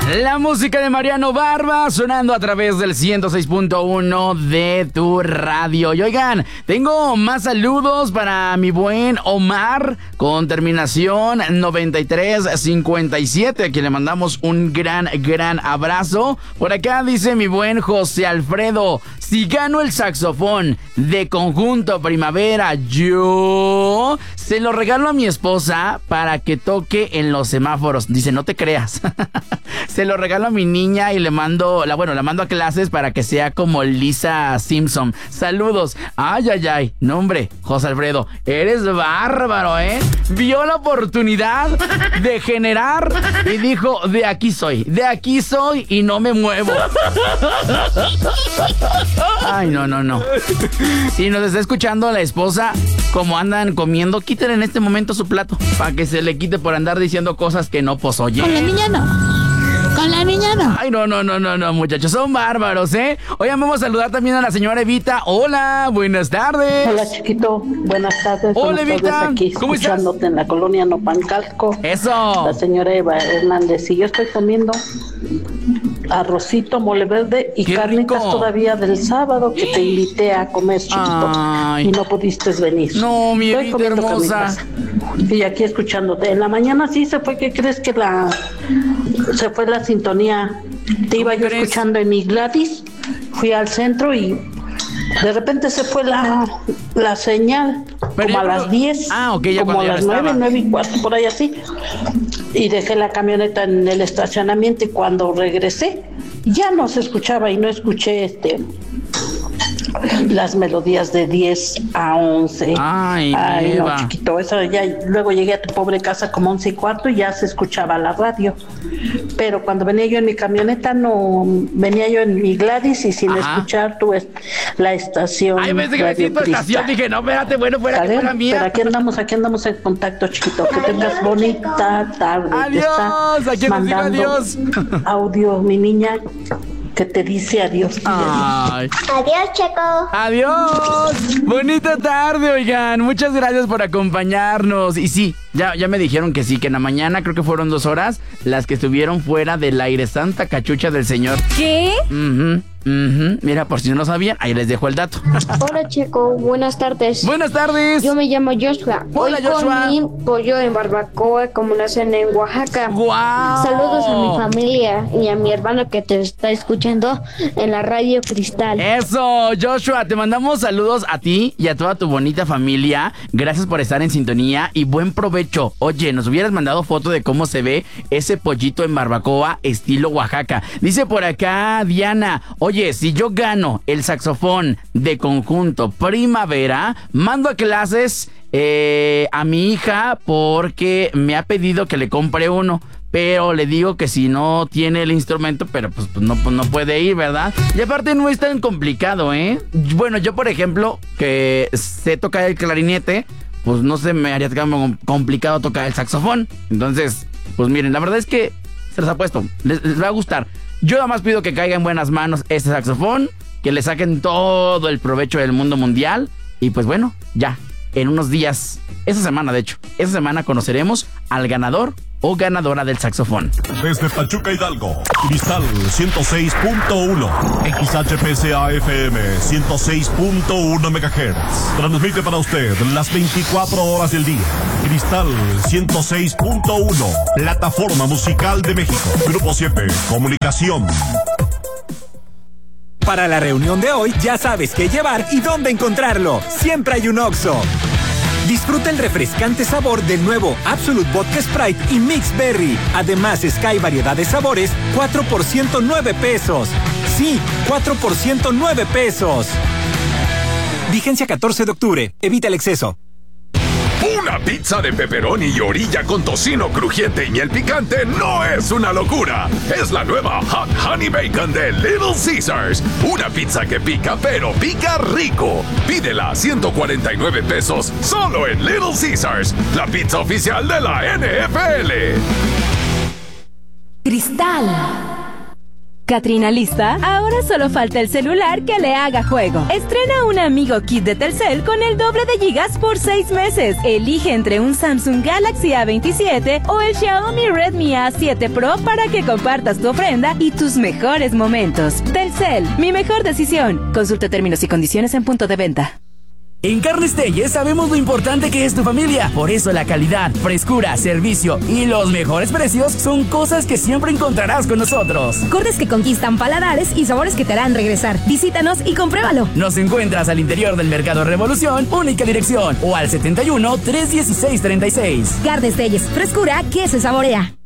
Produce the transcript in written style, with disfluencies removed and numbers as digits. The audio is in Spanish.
La música de Mariano Barba sonando a través del 106.1 de tu radio. Y oigan, tengo más saludos para mi buen Omar con terminación 9357, a quien le mandamos un gran abrazo. Por acá dice mi buen José Alfredo: si gano el saxofón de Conjunto Primavera, yo se lo regalo a mi esposa para que toque en los semáforos. Dice, no te creas. Se lo regalo a mi niña y la mando a clases para que sea como Lisa Simpson. Saludos. Ay. No, hombre, José Alfredo, eres bárbaro, ¿eh? Vio la oportunidad de generar y dijo, de aquí soy y no me muevo. Ay, no. Si nos está escuchando la esposa, como andan comiendo, quítale en este momento su plato para que se le quite por andar diciendo cosas que no, pues oye. Con la niña no. Ay, no, muchachos, son bárbaros, ¿eh? Oigan, vamos a saludar también a la señora Evita. Hola, buenas tardes. Hola, chiquito, buenas tardes. Hola, Evita. Aquí ¿Cómo estás? Escuchándote en la colonia Nopancalco. Eso. La señora Eva Hernández. Y yo estoy comiendo arrocito, mole verde y ¡qué carnitas rico! Todavía del sábado que te invité a comer, chiquito. Ay. Y no pudiste venir. No, mi Estoy Evita comiendo hermosa. carnitas. Y aquí escuchándote. En la mañana sí se fue. ¿Qué crees que se fue la sintonía? Te iba yo escuchando en mi Gladys. Fui al centro y de repente se fue la señal. Pero como a las 10. Ok, ya como a cuando las ya 9:15, por ahí así. Y dejé la camioneta en el estacionamiento y cuando regresé ya no se escuchaba y no escuché las melodías de 10 a 11. Ay, no, chiquito, eso ya. Luego llegué a tu pobre casa como 11:15 y ya se escuchaba la radio. Pero cuando venía yo en mi camioneta, no, venía yo en mi Gladys y sin escuchar la estación. Ay, pensé que me siento estación, dije, no, espérate, bueno, fuera que fuera mía. Pero aquí andamos en contacto, chiquito. Que tengas bonita tarde. Adiós, aquí nos digo adiós. Audio, mi niña, que te dice adiós. Ay. Adiós, Checo. Adiós. Bonita tarde, oigan. Muchas gracias por acompañarnos. Y sí, ya me dijeron que sí, que en la mañana creo que fueron 2 horas las que estuvieron fuera del aire. Santa cachucha del Señor. ¿Qué? Mira, por si no lo sabían, ahí les dejo el dato. Hola, Checo. Buenas tardes. Buenas tardes. Yo me llamo Joshua. Hola, Hoy Joshua. comí pollo en barbacoa como lo hacen en Oaxaca. ¡Guau! Saludos a mi familia y a mi hermano que te está escuchando en la radio Cristal. Eso, Joshua, te mandamos saludos a ti y a toda tu bonita familia. Gracias por estar en sintonía y buen provecho. Oye, nos hubieras mandado foto de cómo se ve ese pollito en barbacoa estilo Oaxaca. Dice por acá Diana, oye, si yo gano el saxofón de Conjunto Primavera, mando a clases a mi hija porque me ha pedido que le compre uno. Pero le digo que si no tiene el instrumento, pero pues no puede ir, ¿verdad? Y aparte no es tan complicado, ¿eh? Bueno, yo por ejemplo, que sé tocar el clarinete, pues no se me haría tan complicado tocar el saxofón. Entonces, pues miren, la verdad es que se los apuesto, les va a gustar. Yo nada más pido que caiga en buenas manos este saxofón, que le saquen todo el provecho del mundo mundial. Y pues bueno, ya, en unos días, esa semana conoceremos al ganador o ganadora del saxofón. Desde Pachuca, Hidalgo, Cristal 106.1, XHPSA FM 106.1 MHz. Transmite para usted las 24 horas del día. Cristal 106.1, plataforma musical de México. Grupo 7, comunicación. Para la reunión de hoy, ya sabes qué llevar y dónde encontrarlo. Siempre hay un Oxxo. Disfruta el refrescante sabor del nuevo Absolute Vodka Sprite y Mix Berry. Además, Sky variedad de sabores, 4 por 109 pesos. Sí, 4 por 109 pesos. Vigencia 14 de octubre. Evita el exceso. Una pizza de pepperoni y orilla con tocino crujiente y miel picante no es una locura. Es la nueva Hot Honey Bacon de Little Caesars. Una pizza que pica, pero pica rico. Pídela a 149 pesos solo en Little Caesars, la pizza oficial de la NFL. Cristal. Catrina, ¿lista? Ahora solo falta el celular que le haga juego. Estrena un Amigo Kit de Telcel con el doble de gigas por 6 meses. Elige entre un Samsung Galaxy A27 o el Xiaomi Redmi A7 Pro para que compartas tu ofrenda y tus mejores momentos. Telcel, mi mejor decisión. Consulta términos y condiciones en punto de venta. En Carnes Telles sabemos lo importante que es tu familia. Por eso la calidad, frescura, servicio y los mejores precios son cosas que siempre encontrarás con nosotros. Cortes que conquistan paladares y sabores que te harán regresar. Visítanos y compruébalo. Nos encuentras al interior del Mercado Revolución, única dirección, o al 71 316 36. Carnes Telles, frescura que se saborea.